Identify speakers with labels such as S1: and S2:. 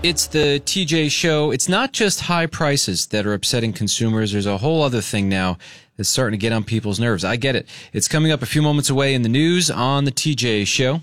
S1: It's the TJ Show. It's not just high prices that are upsetting consumers. There's a whole other thing now that's starting to get on people's nerves. I get it. It's coming up a few moments away in the news on the TJ Show.